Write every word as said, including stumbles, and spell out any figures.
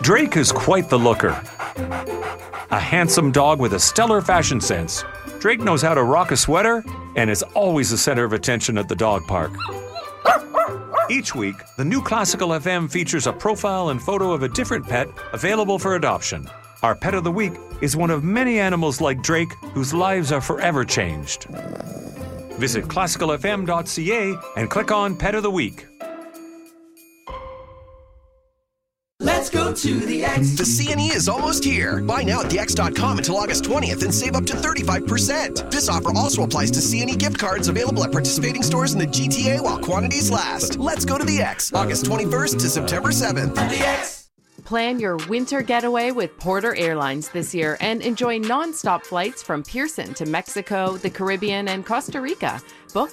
Drake is quite the looker. A handsome dog with a stellar fashion sense, Drake knows how to rock a sweater and is always the center of attention at the dog park. Each week, the new Classical F M features a profile and photo of a different pet available for adoption. Our Pet of the Week is one of many animals like Drake whose lives are forever changed. Visit classical f m dot c a and click on Pet of the Week. Let's go to the X. The C N E is almost here. Buy now at the x dot com until August twentieth and save up to thirty-five percent. This offer also applies to C N E gift cards available at participating stores in the G T A while quantities last. Let's go to the X, August twenty-first to September seventh. The X. Plan your winter getaway with Porter Airlines this year and enjoy non-stop flights from Pearson to Mexico, the Caribbean, and Costa Rica. Book